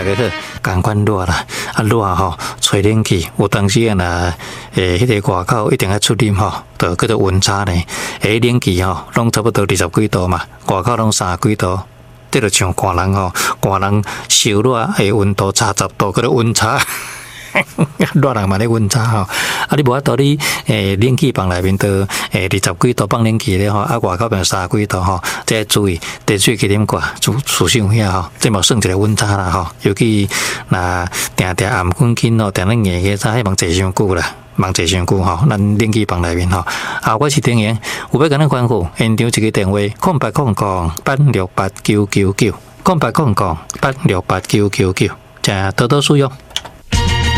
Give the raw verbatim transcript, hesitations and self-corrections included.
个好，赶快热啦，啊热吼，吹冷气，有当时啊呐，诶，迄个外口一定要出啉吼，就叫做温差呢。诶，冷气吼，拢差不多二十几度嘛，外口拢三十几度，这就像寒人吼，寒人受热诶温度差十度，叫做温差。热人嘛咧温差吼，啊你无法度你诶冷气房内面都诶二十几度放冷气咧吼，啊外口变三十几度吼，这要注意，地水去啉挂，属属性遐吼，这嘛算一个温差啦吼。尤其若定定暗困紧吼，定定硬个早，迄望坐伤久啦，望坐伤久吼，咱冷气房内面吼。啊，我是丁言，有要甲咱关乎，现场一个电话：空八空空八六八九九九，空八空空八六八九九九，请多多使用。